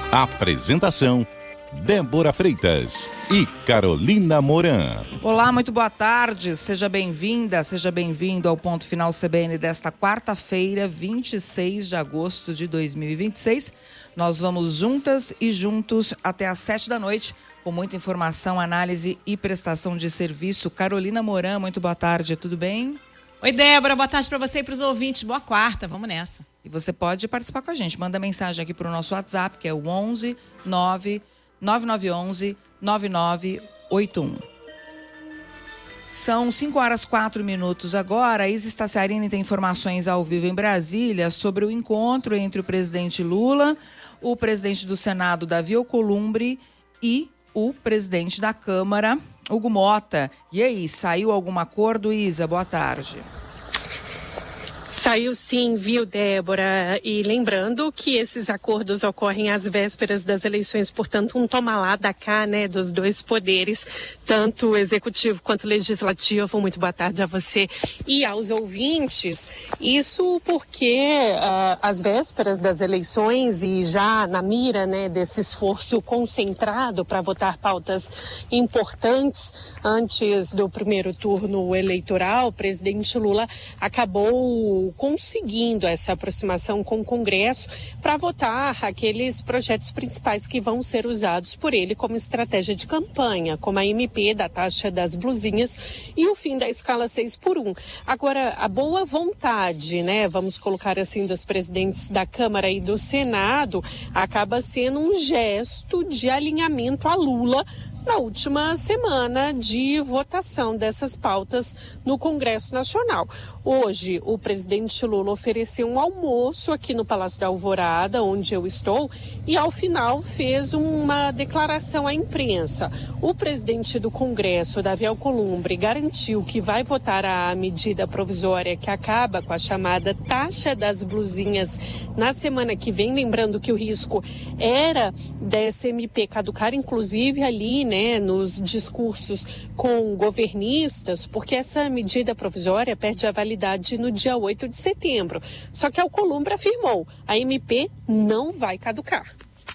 Apresentação: Débora Freitas e Carolina Moran. Olá, muito boa tarde. Seja bem-vinda, seja bem-vindo ao Ponto Final CBN desta quarta-feira, 26 de agosto de 2026. Nós vamos juntas e juntos até às 7 da noite com muita informação, análise e prestação de serviço. Carolina Moran, muito boa tarde, tudo bem? Oi, Débora, boa tarde para você e para os ouvintes. Boa quarta, vamos nessa. E você pode participar com a gente. Manda mensagem aqui para o nosso WhatsApp, que é o 11 9 9911 9981. São 5h04 agora. A Isis Tassiarini tem informações ao vivo em Brasília sobre o encontro entre o presidente Lula, o presidente do Senado, Davi Alcolumbre, e o presidente da Câmara, Hugo Motta. E aí, saiu algum acordo, Isa? Boa tarde. Saiu sim, viu, Débora? E lembrando que esses acordos ocorrem às vésperas das eleições, portanto, um toma lá da cá, né, dos dois poderes, tanto o executivo quanto o legislativo. Muito boa tarde a você e aos ouvintes. Isso porque às vésperas das eleições e já na mira, né, desse esforço concentrado para votar pautas importantes antes do primeiro turno eleitoral, o presidente Lula acabou conseguindo essa aproximação com o Congresso para votar aqueles projetos principais que vão ser usados por ele como estratégia de campanha, como a MP da taxa das blusinhas e o fim da escala 6x1. Agora, a boa vontade, né, vamos colocar assim, dos presidentes da Câmara e do Senado, acaba sendo um gesto de alinhamento a Lula na última semana de votação dessas pautas no Congresso Nacional. Hoje, o presidente Lula ofereceu um almoço aqui no Palácio da Alvorada, onde eu estou, e ao final fez uma declaração à imprensa. O presidente do Congresso, Davi Alcolumbre, garantiu que vai votar a medida provisória que acaba com a chamada taxa das blusinhas na semana que vem, lembrando que o risco era dessa MP caducar, inclusive ali, né, nos discursos com governistas, porque essa medida provisória perde a validade no dia 8 de setembro. Só que Alcolumbre afirmou, a MP não vai caducar.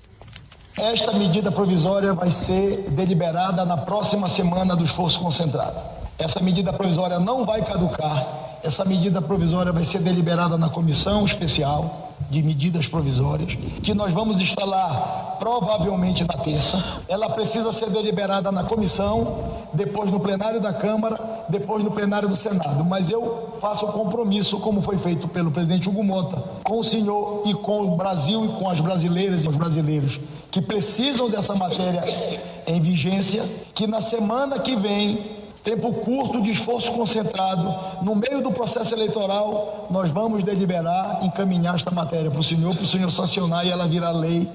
Esta medida provisória vai ser deliberada na próxima semana do esforço concentrado. Essa medida provisória não vai caducar. Essa medida provisória vai ser deliberada na comissão especial de medidas provisórias, que nós vamos instalar provavelmente na terça. Ela precisa ser deliberada na comissão, depois no plenário da Câmara, depois no plenário do Senado. Mas eu faço o compromisso, como foi feito pelo presidente Hugo Motta, com o senhor e com o Brasil e com as brasileiras e os brasileiros que precisam dessa matéria em vigência, que na semana que vem, tempo curto de esforço concentrado, no meio do processo eleitoral, nós vamos deliberar, encaminhar esta matéria para o senhor sancionar e ela virar lei.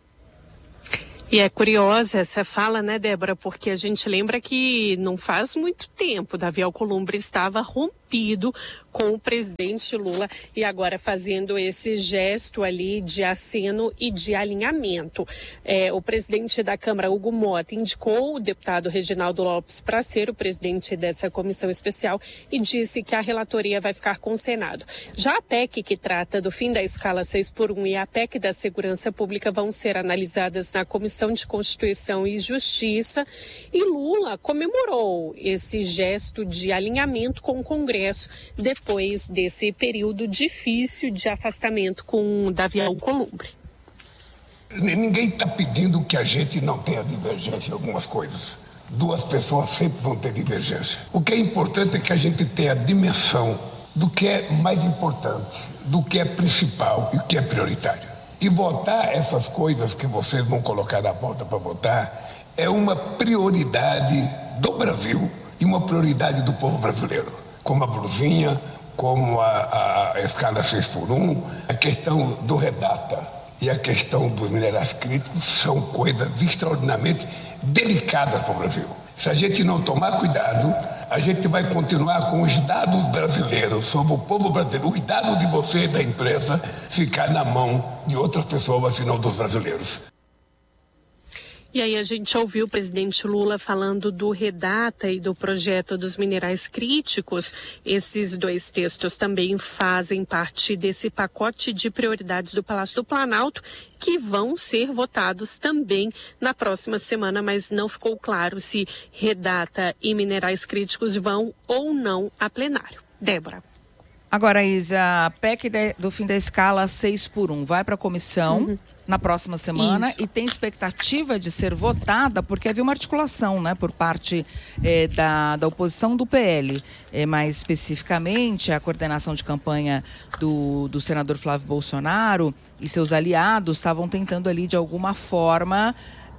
E é curiosa essa fala, né, Débora, porque a gente lembra que não faz muito tempo Davi Alcolumbre estava rompido com o presidente Lula e agora fazendo esse gesto ali de aceno e de alinhamento. O presidente da Câmara, Hugo Motta, indicou o deputado Reginaldo Lopes para ser o presidente dessa comissão especial e disse que a relatoria vai ficar com o Senado. Já a PEC, que trata do fim da escala 6x1, e a PEC da Segurança Pública vão ser analisadas na Comissão de Constituição e Justiça, e Lula comemorou esse gesto de alinhamento com o Congresso depois desse período difícil de afastamento com Davi Alcolumbre. Ninguém está pedindo que a gente não tenha divergência em algumas coisas. Duas pessoas sempre vão ter divergência. O que é importante é que a gente tenha a dimensão do que é mais importante, do que é principal e o que é prioritário. E votar essas coisas que vocês vão colocar na pauta para votar é uma prioridade do Brasil e uma prioridade do povo brasileiro. Como a blusinha, como a escala 6x1, a questão do redata e a questão dos minerais críticos são coisas extraordinariamente delicadas para o Brasil. Se a gente não tomar cuidado, a gente vai continuar com os dados brasileiros sobre o povo brasileiro, os dados de você e da imprensa ficar na mão de outras pessoas, afinal dos brasileiros. E aí a gente ouviu o presidente Lula falando do Redata e do projeto dos minerais críticos. Esses 2 textos também fazem parte desse pacote de prioridades do Palácio do Planalto, que vão ser votados também na próxima semana, mas não ficou claro se Redata e minerais críticos vão ou não a plenário. Débora. Agora, Isa, a PEC do fim da escala 6x1 vai para a comissão na próxima semana. Isso. E tem expectativa de ser votada, porque havia uma articulação, né, por parte da oposição do PL. Mais especificamente, a coordenação de campanha do senador Flávio Bolsonaro e seus aliados estavam tentando ali, de alguma forma...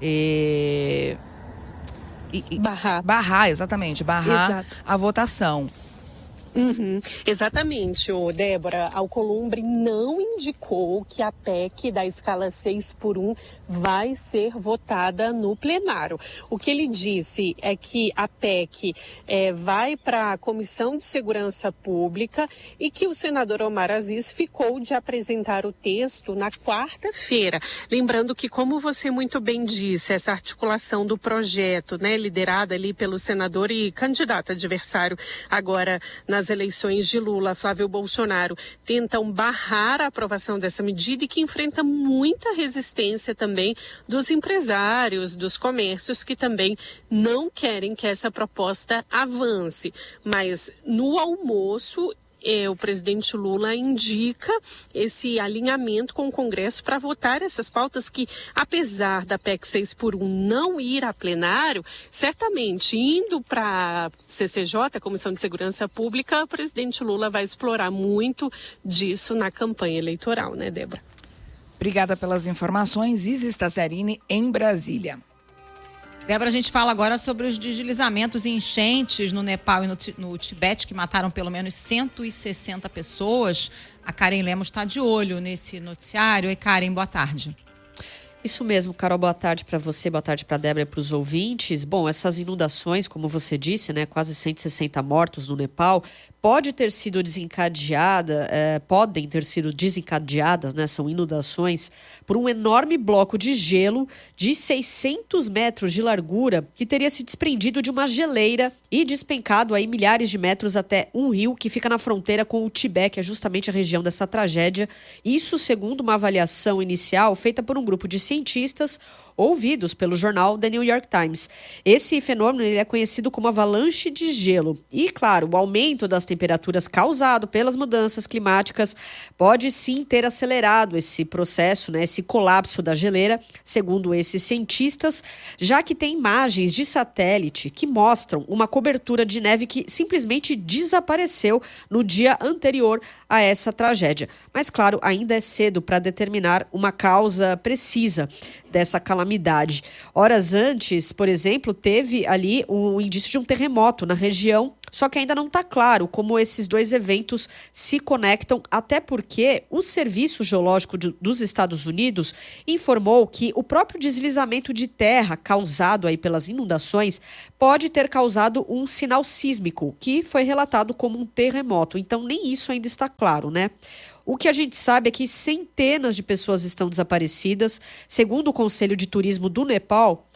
barrar a votação. Exatamente, Débora. Alcolumbre não indicou que a PEC da escala 6x1 vai ser votada no plenário. O que ele disse é que a PEC vai para a Comissão de Segurança Pública e que o senador Omar Aziz ficou de apresentar o texto na quarta-feira. Lembrando que, como você muito bem disse, essa articulação do projeto, né, liderada ali pelo senador e candidato adversário agora nas eleições de Lula, Flávio Bolsonaro, tentam barrar a aprovação dessa medida e que enfrenta muita resistência também dos empresários, dos comércios, que também não querem que essa proposta avance. Mas no almoço, o presidente Lula indica esse alinhamento com o Congresso para votar essas pautas que, apesar da PEC 6x1 não ir a plenário, certamente indo para a CCJ, Comissão de Segurança Pública, o presidente Lula vai explorar muito disso na campanha eleitoral, né, Débora? Obrigada pelas informações. Isa Staziarini, em Brasília. Débora, a gente fala agora sobre os deslizamentos e enchentes no Nepal e no Tibete, que mataram pelo menos 160 pessoas. A Karen Lemos está de olho nesse noticiário. E Karen, boa tarde. Isso mesmo, Carol, boa tarde para você, boa tarde para a Débora e para os ouvintes. Bom, essas inundações, como você disse, né, quase 160 mortos no Nepal, podem ter sido desencadeadas, né, são inundações, por um enorme bloco de gelo de 600 metros de largura que teria se desprendido de uma geleira e despencado aí milhares de metros até um rio que fica na fronteira com o Tibete, que é justamente a região dessa tragédia. Isso segundo uma avaliação inicial feita por um grupo de cientistas ouvidos pelo jornal The New York Times. Esse fenômeno ele é conhecido como avalanche de gelo. E, claro, o aumento das temperaturas causado pelas mudanças climáticas pode sim ter acelerado esse processo, né, esse colapso da geleira, segundo esses cientistas, já que tem imagens de satélite que mostram uma cobertura de neve que simplesmente desapareceu no dia anterior a essa tragédia. Mas, claro, ainda é cedo para determinar uma causa precisa dessa calamidade. Horas antes, por exemplo, teve ali um indício de um terremoto na região, só que ainda não está claro como esses dois eventos se conectam, até porque o Serviço Geológico dos Estados Unidos informou que o próprio deslizamento de terra causado aí pelas inundações pode ter causado um sinal sísmico, que foi relatado como um terremoto. Então, nem isso ainda está claro, né? O que a gente sabe é que centenas de pessoas estão desaparecidas. Segundo o Conselho de Turismo do Nepal,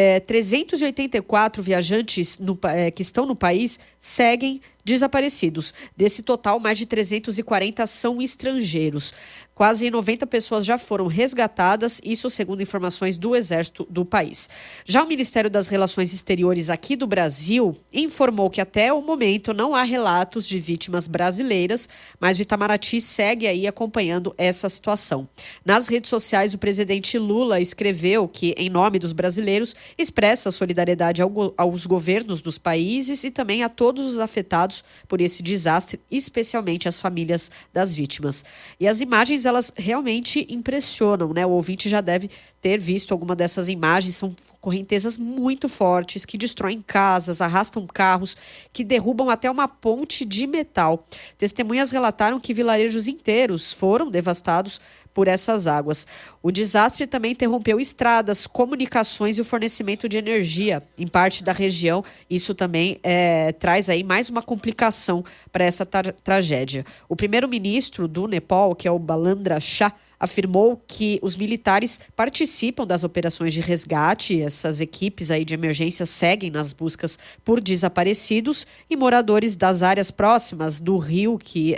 384 viajantes que estão no país seguem desaparecidos. Desse total, mais de 340 são estrangeiros. Quase 90 pessoas já foram resgatadas, isso segundo informações do Exército do país. Já o Ministério das Relações Exteriores aqui do Brasil informou que até o momento não há relatos de vítimas brasileiras, mas o Itamaraty segue aí acompanhando essa situação. Nas redes sociais, o presidente Lula escreveu que, em nome dos brasileiros, expressa solidariedade aos governos dos países e também a todos os afetados por esse desastre, especialmente as famílias das vítimas. E as imagens, elas realmente impressionam, né? O ouvinte já deve ter visto alguma dessas imagens, são correntezas muito fortes que destroem casas, arrastam carros, que derrubam até uma ponte de metal. Testemunhas relataram que vilarejos inteiros foram devastados por essas águas. O desastre também interrompeu estradas, comunicações e o fornecimento de energia em parte da região. Isso também traz aí mais uma complicação para essa tragédia. O primeiro-ministro do Nepal, que é o Balandra Shah, afirmou que os militares participam das operações de resgate. Essas equipes aí de emergência seguem nas buscas por desaparecidos e moradores das áreas próximas do rio que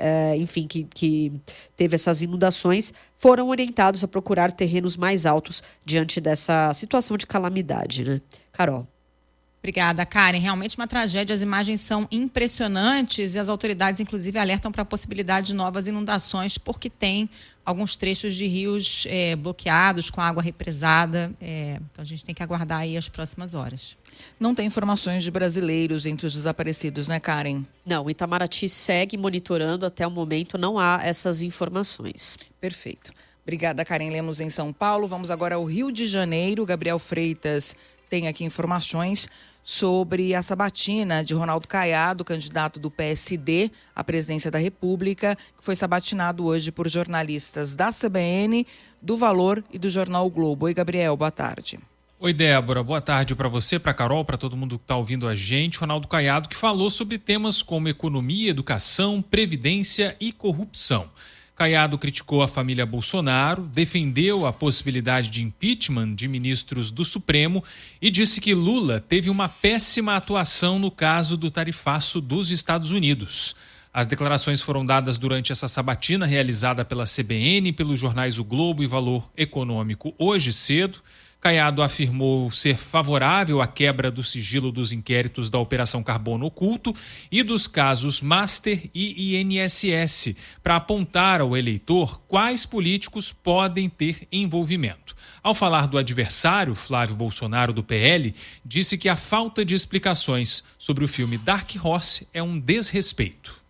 teve essas inundações foram orientados a procurar terrenos mais altos diante dessa situação de calamidade, né? Carol. Obrigada, Karen. Realmente uma tragédia. As imagens são impressionantes e as autoridades, inclusive, alertam para a possibilidade de novas inundações, porque tem alguns trechos de rios bloqueados, com água represada. Então, a gente tem que aguardar aí as próximas horas. Não tem informações de brasileiros entre os desaparecidos, né, Karen? Não, o Itamaraty segue monitorando. Até o momento não há essas informações. Perfeito. Obrigada, Karen Lemos, em São Paulo. Vamos agora ao Rio de Janeiro. Gabriel Freitas tem aqui informações sobre a sabatina de Ronaldo Caiado, candidato do PSD à presidência da República, que foi sabatinado hoje por jornalistas da CBN, do Valor e do Jornal o Globo. Oi, Gabriel, boa tarde. Oi, Débora, boa tarde para você, para a Carol, para todo mundo que está ouvindo a gente. Ronaldo Caiado, que falou sobre temas como economia, educação, previdência e corrupção. Caiado criticou a família Bolsonaro, defendeu a possibilidade de impeachment de ministros do Supremo e disse que Lula teve uma péssima atuação no caso do tarifaço dos Estados Unidos. As declarações foram dadas durante essa sabatina realizada pela CBN, pelos jornais O Globo e Valor Econômico hoje cedo. Caiado afirmou ser favorável à quebra do sigilo dos inquéritos da Operação Carbono Oculto e dos casos Master e INSS, para apontar ao eleitor quais políticos podem ter envolvimento. Ao falar do adversário, Flávio Bolsonaro, do PL, disse que a falta de explicações sobre o filme Dark Horse é um desrespeito.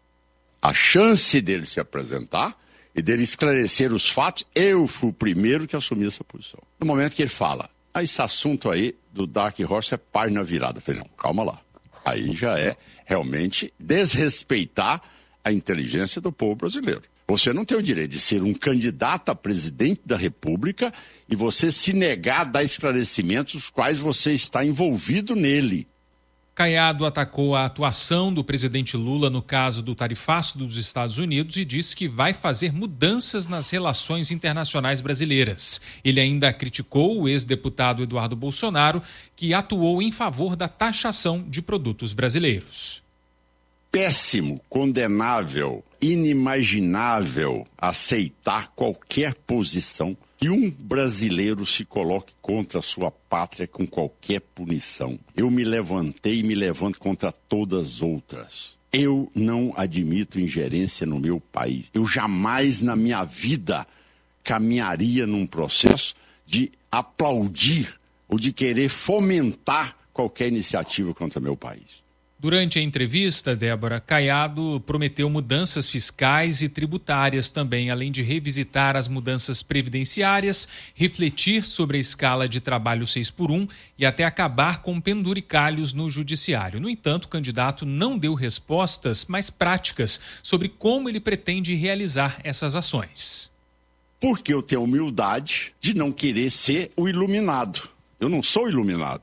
A chance dele se apresentar e dele esclarecer os fatos, eu fui o primeiro que assumi essa posição. No momento que ele fala, esse assunto aí do Dark Horse é página virada. Eu falei, não, calma lá. Aí já é realmente desrespeitar a inteligência do povo brasileiro. Você não tem o direito de ser um candidato a presidente da República e você se negar a dar esclarecimentos os quais você está envolvido nele. Caiado atacou a atuação do presidente Lula no caso do tarifaço dos Estados Unidos e disse que vai fazer mudanças nas relações internacionais brasileiras. Ele ainda criticou o ex-deputado Eduardo Bolsonaro, que atuou em favor da taxação de produtos brasileiros. Péssimo, condenável, inimaginável aceitar qualquer posição que um brasileiro se coloque contra a sua pátria com qualquer punição. Eu me levantei e me levanto contra todas as outras. Eu não admito ingerência no meu país. Eu jamais na minha vida caminharia num processo de aplaudir ou de querer fomentar qualquer iniciativa contra meu país. Durante a entrevista, Débora, Caiado prometeu mudanças fiscais e tributárias também, além de revisitar as mudanças previdenciárias, refletir sobre a escala de trabalho 6x1 e até acabar com penduricalhos no judiciário. No entanto, o candidato não deu respostas mais práticas sobre como ele pretende realizar essas ações. Porque eu tenho humildade de não querer ser o iluminado. Eu não sou iluminado.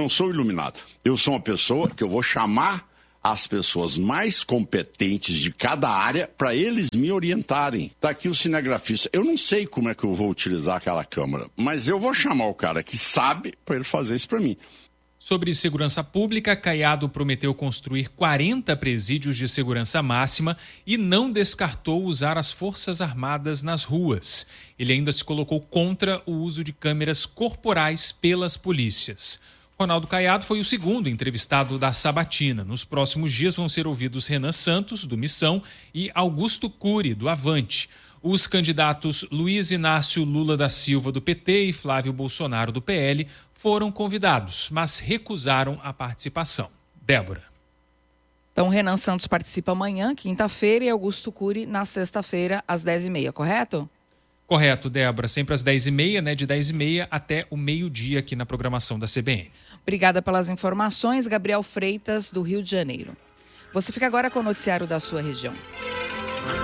Eu sou uma pessoa que eu vou chamar as pessoas mais competentes de cada área para eles me orientarem. Tá aqui o cinegrafista. Eu não sei como é que eu vou utilizar aquela câmera, mas eu vou chamar o cara que sabe para ele fazer isso para mim. Sobre segurança pública, Caiado prometeu construir 40 presídios de segurança máxima e não descartou usar as Forças Armadas nas ruas. Ele ainda se colocou contra o uso de câmeras corporais pelas polícias. Ronaldo Caiado foi o segundo entrevistado da sabatina. Nos próximos dias vão ser ouvidos Renan Santos, do Missão, e Augusto Cury, do Avante. Os candidatos Luiz Inácio Lula da Silva, do PT, e Flávio Bolsonaro, do PL, foram convidados, mas recusaram a participação. Débora. Então, Renan Santos participa amanhã, quinta-feira, e Augusto Cury na sexta-feira, às 10h30, correto? Correto, Débora. Sempre às 10h30, né? De 10h30 até o meio-dia aqui na programação da CBN. Obrigada pelas informações, Gabriel Freitas, do Rio de Janeiro. Você fica agora com o noticiário da sua região.